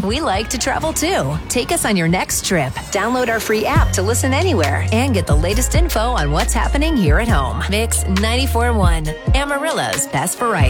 we like to travel too. Take us on your next trip. Download our free app to listen anywhere and get the latest info on what's happening here at home. Mix 94.1, Amarillo's best variety.